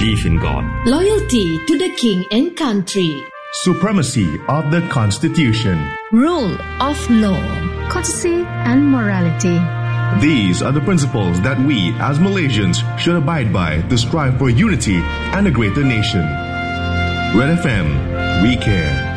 Belief in God. Loyalty to the King and country. Supremacy of the Constitution. Rule of law. Courtesy and morality. These are the principles that we as Malaysians should abide by to strive for unity and a greater nation. Red FM, we care.